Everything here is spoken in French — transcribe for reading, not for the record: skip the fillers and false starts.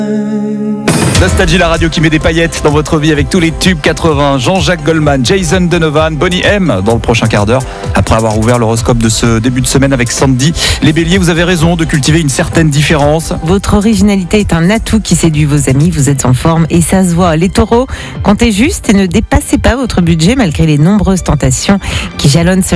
Nostalgie, la radio qui met des paillettes dans votre vie avec tous les tubes 80. Jean-Jacques Goldman, Jason Donovan, Bonnie M dans le prochain quart d'heure. Après avoir ouvert l'horoscope de ce début de semaine avec Sandy, les béliers, vous avez raison de cultiver une certaine différence. Votre originalité est un atout qui séduit vos amis, vous êtes en forme et ça se voit. Les taureaux, comptez juste et ne dépassez pas votre budget malgré les nombreuses tentations qui jalonnent ce